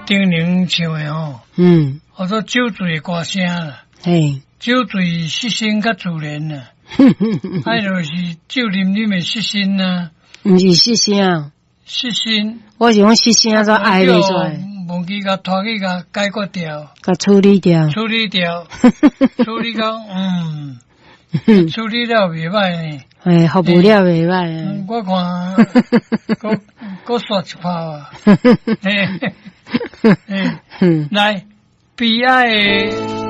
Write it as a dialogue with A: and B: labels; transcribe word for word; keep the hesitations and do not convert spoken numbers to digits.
A: 丁宁唱的吼，
B: 嗯，
A: 叫做酒醉歌声啦，
B: 嘿，
A: 酒醉失身较自然啦，还就是酒啉啉的失身啦，
B: 毋是失声，
A: 失身，
B: 我是讲失声才爱袂出来，
A: 忘记甲拖去甲解决掉，
B: 甲处理掉，
A: 处理掉，处理讲嗯，处理了袂歹呢。
B: 哎，服务了袂歹
A: 嗯，
B: 啊。
A: 我看，搁搁刷一炮啊！嘿，嘿，来，悲哀的。